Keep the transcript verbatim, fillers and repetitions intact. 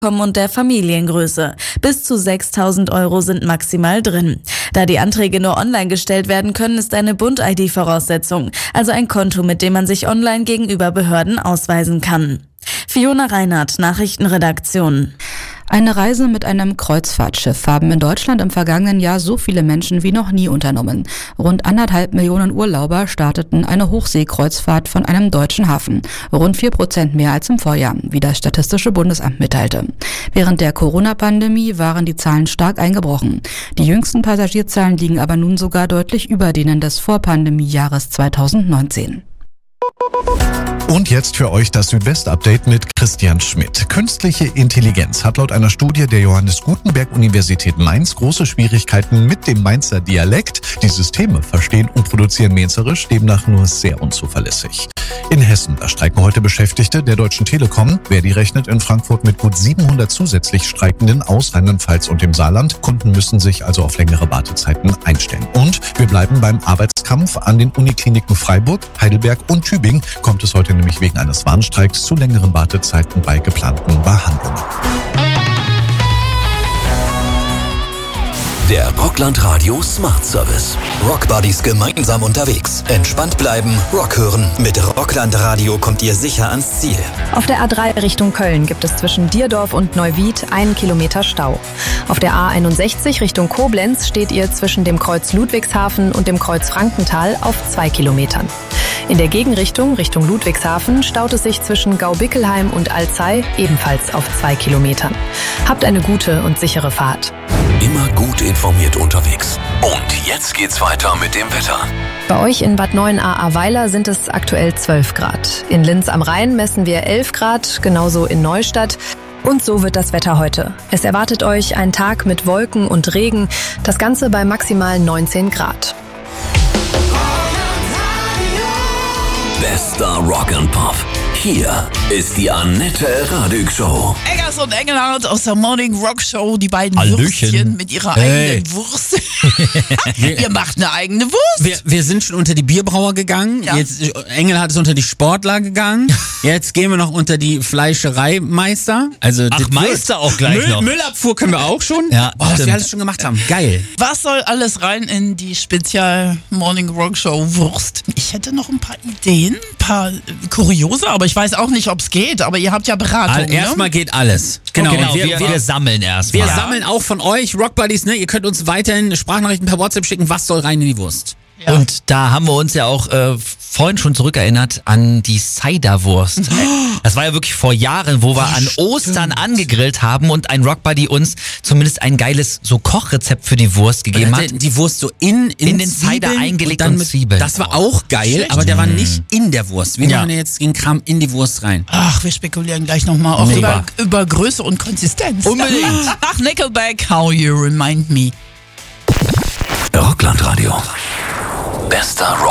und der Familiengröße. Bis zu sechstausend Euro sind maximal drin. Da die Anträge nur online gestellt werden können, ist eine Bund-I D Voraussetzung, also ein Konto, mit dem man sich online gegenüber Behörden ausweisen kann. Fiona Reinhardt, Nachrichtenredaktion. Eine Reise mit einem Kreuzfahrtschiff haben in Deutschland im vergangenen Jahr so viele Menschen wie noch nie unternommen. Rund anderthalb Millionen Urlauber starteten eine Hochseekreuzfahrt von einem deutschen Hafen. Rund vier Prozent mehr als im Vorjahr, wie das Statistische Bundesamt mitteilte. Während der Corona-Pandemie waren die Zahlen stark eingebrochen. Die jüngsten Passagierzahlen liegen aber nun sogar deutlich über denen des Vorpandemiejahres zweitausendneunzehn. Und jetzt für euch das Südwest-Update mit Christian Schmidt. Künstliche Intelligenz hat laut einer Studie der Johannes Gutenberg-Universität Mainz große Schwierigkeiten mit dem Mainzer Dialekt. Die Systeme verstehen und produzieren mainzerisch demnach nur sehr unzuverlässig. In Hessen, da streiken heute Beschäftigte der Deutschen Telekom. Verdi rechnet in Frankfurt mit gut siebenhundert zusätzlich Streikenden aus Rheinland-Pfalz und dem Saarland. Kunden müssen sich also auf längere Wartezeiten einstellen. Und wir bleiben beim Arbeitskampf an den Unikliniken Freiburg, Heidelberg und Tübingen. Kommt es heute nämlich wegen eines Warnstreiks zu längeren Wartezeiten bei geplanten Behandlungen. Der Rockland Radio Smart Service. Rockbuddies gemeinsam unterwegs. Entspannt bleiben, Rock hören. Mit Rockland Radio kommt ihr sicher ans Ziel. Auf der A drei Richtung Köln gibt es zwischen Dierdorf und Neuwied einen Kilometer Stau. Auf der A einundsechzig Richtung Koblenz steht ihr zwischen dem Kreuz Ludwigshafen und dem Kreuz Frankenthal auf zwei Kilometern. In der Gegenrichtung, Richtung Ludwigshafen, staut es sich zwischen Gaubickelheim und Alzey ebenfalls auf zwei Kilometern. Habt eine gute und sichere Fahrt. Immer gut informiert unterwegs. Und jetzt geht's weiter mit dem Wetter. Bei euch in Bad Neuenahr-Ahrweiler sind es aktuell zwölf Grad. In Linz am Rhein messen wir elf Grad, genauso in Neustadt. Und so wird das Wetter heute. Es erwartet euch ein Tag mit Wolken und Regen, das Ganze bei maximal neunzehn Grad. Bester Rock and Pop. Hier ist die Annette Radig Show. Eggers und Engelhardt aus der Morning Rock Show, die beiden Hallöchen. Würstchen mit ihrer Hey. eigenen Wurst. Ihr macht eine eigene Wurst. Wir, wir sind schon unter die Bierbrauer gegangen. Ja. Jetzt Engelhardt ist unter die Sportler gegangen. Jetzt gehen wir noch unter die Fleischereimeister. Also Ach, das Meister auch gleich Müll, noch. Müllabfuhr können wir auch schon. Ja, oh, was stimmt. wir alles schon gemacht haben. Geil. Was soll alles rein in die Spezial Morning Rock Show Wurst? Ich hätte noch ein paar Ideen, ein paar äh, Kuriose, aber ich weiß auch nicht, ob es geht. Aber ihr habt ja Beratung, Also, erstmal ne? geht alles. Genau. Genau, Und wir, wir, sammeln erstmal. Wir Ja. sammeln auch von euch, Rockbuddies, ne? Ihr könnt uns weiterhin Sprachnachrichten per WhatsApp schicken. Was soll rein in die Wurst? Ja. Und da haben wir uns ja auch äh, vorhin schon zurückerinnert an die Ciderwurst. Das war ja wirklich vor Jahren, wo wir an Ostern angegrillt haben und ein Rockbuddy uns zumindest ein geiles so Kochrezept für die Wurst gegeben hat. Die Wurst so in, in, In den Zwiebeln Cider eingelegt dann und mit, Zwiebeln. Das war auch geil, Schlecht. aber der war nicht in der Wurst. Wir Ja. machen jetzt den Kram in die Wurst rein. Ach, wir spekulieren gleich nochmal auch über, Mega. über Größe und Konsistenz. Unbedingt. Ach, Nickelback, How You Remind Me. Rockland Radio. Bester Rock.